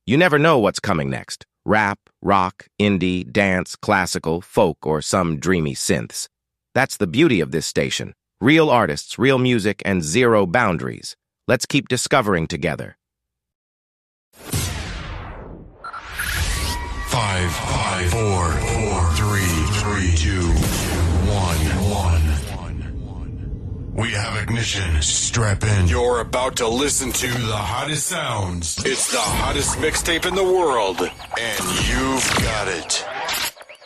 You never know what's coming next. Rap, rock, indie, dance, classical, folk, or some dreamy synths. That's the beauty of this station. Real artists, real music, and zero boundaries. Let's keep discovering together. 5, 4, 3, 2, 1. We have ignition. Strap in. You're about to listen to The hottest sounds. It's the hottest mixtape in the world, and you've got it.